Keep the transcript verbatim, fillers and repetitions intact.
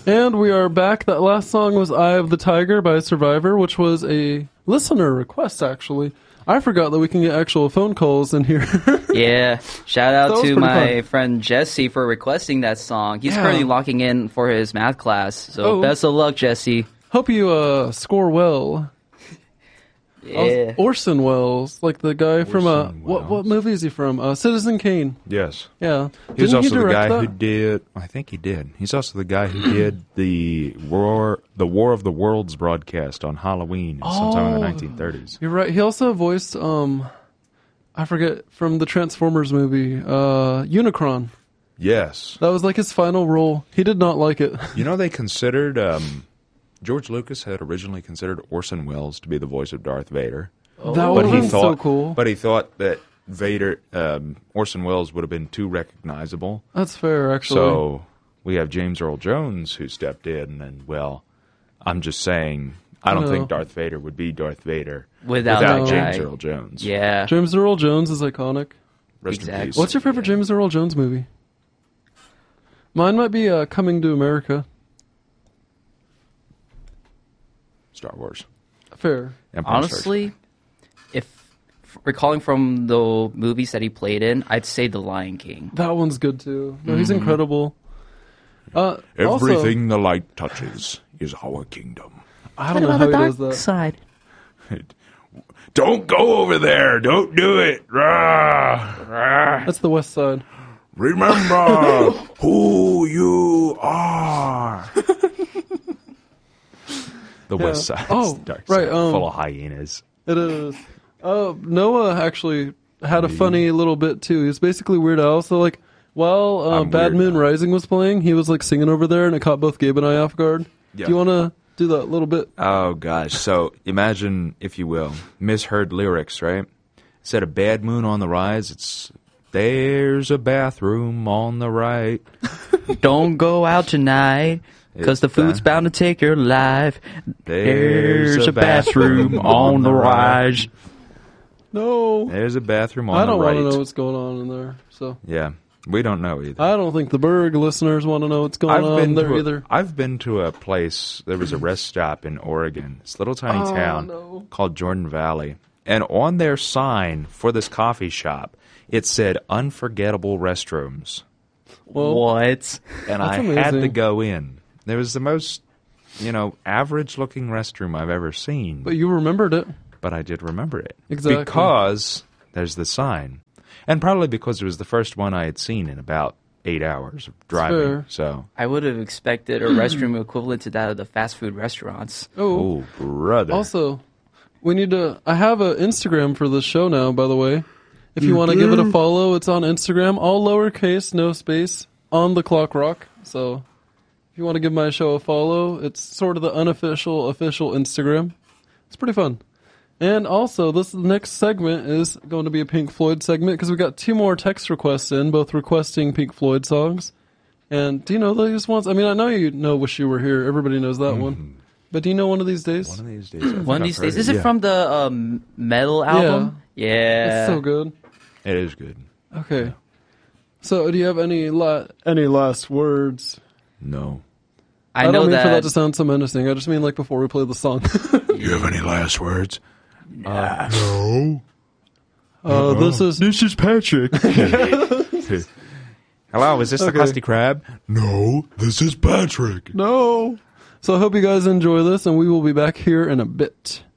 And we are back. That last song was Eye of the Tiger by Survivor, which was a listener request, actually. I forgot that we can get actual phone calls in here. Yeah. Shout out to my fun. friend Jesse for requesting that song. He's Yeah. currently locking in for his math class. So Oh. best of luck, Jesse. Hope you uh, score well. Yeah. Orson Welles, like the guy from uh, Orson what what Welles. movie is he from? Uh, Citizen Kane. Yes. Yeah, He was Didn't also the direct guy that? who did. I think he did. He's also the guy who did the War, the War of the Worlds broadcast on Halloween sometime in the Oh. nineteen thirties. You're right. He also voiced um, I forget from the Transformers movie, uh, Unicron. Yes. That was like his final role. He did not like it. You know, they considered um, George Lucas had originally considered Orson Welles to be the voice of Darth Vader. That but would he have been thought, so cool. But he thought that Vader, um, Orson Welles would have been too recognizable. That's fair, actually. So we have James Earl Jones who stepped in, and well, I'm just saying, I don't No. think Darth Vader would be Darth Vader Without that James guy. Earl Jones. Yeah. James Earl Jones is iconic. Rest in Exactly. peace. What's your favorite James Earl Jones movie? Mine might be uh, Coming to America. Star Wars. Fair. Empire Honestly, if recalling from the movies that he played in, I'd say The Lion King. That one's good too. No, Mm-hmm. he's incredible. Uh, also, Everything the light touches is our kingdom. I don't know how he does that. side? Don't go over there. Don't do it. Rah, rah. That's the West Side. Remember who you are. The West Side. Oh, Dark right, Side, um, full of hyenas. It is. Uh, Noah actually had a funny little bit too. He's basically Weird Al. So like, while uh, I'm Bad Weird Moon Al. Rising was playing, he was like singing over there, and it caught both Gabe and I off guard. Yeah. Do you want to do that little bit? Oh gosh. So imagine, if you will, misheard lyrics, right? Instead of bad moon on the rise, it's there's a bathroom on the right. Don't go out tonight, because the It's food's ba- bound to take your life. There's, There's a bathroom on the rise. No, There's a bathroom on I don't the right. want to know what's going on in there. So Yeah, we don't know either. I don't think the Berg listeners want to know what's going I've on been there to a, either. I've been to a place. There was a rest stop in Oregon. It's a little tiny Oh, town no. called Jordan Valley, and on their sign for this coffee shop, it said "Unforgettable Restrooms," Well, What? and That's I had to amazing. go in. There was the most, you know, average-looking restroom I've ever seen, but you remembered it. but I did remember it Exactly. because there's the sign, and probably because it was the first one I had seen in about eight hours of driving. fair. So, I would have expected a restroom equivalent to that of the fast food restaurants. Oh, oh brother. also, we need to. I have an Instagram for this show now, by the way. If you want to give it a follow, it's on Instagram, all lowercase, no space, on the clock rock. So, if you want to give my show a follow, it's sort of the unofficial, official Instagram. It's pretty fun. And also, this next segment is going to be a Pink Floyd segment because we got two more text requests in, both requesting Pink Floyd songs. And do you know these ones? I mean, I know you know "Wish You Were Here." Everybody knows that one. But do you know one of these days? One of these days. I think One of I've these heard days. Is it Yeah. from the um, metal album? Yeah. It's so good. It is good. Okay. So, do you have any la- any last words? No. I, I, know don't mean that. for that to sound so menacing. I just mean like before we play the song. You have any last words? uh, No. uh, this is This is Patrick. Hello, is this the Okay. Krusty Krab? No, this is Patrick. no. So I hope you guys enjoy this, and we will be back here in a bit.